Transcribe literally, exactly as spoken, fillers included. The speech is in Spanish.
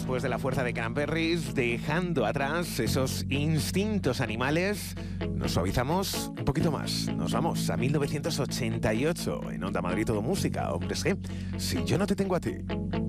después de la fuerza de Cranberries, dejando atrás esos instintos animales, nos suavizamos un poquito más. Nos vamos a mil novecientos ochenta y ocho en Onda Madrid Todo Música. Hombres G, si yo no te tengo a ti.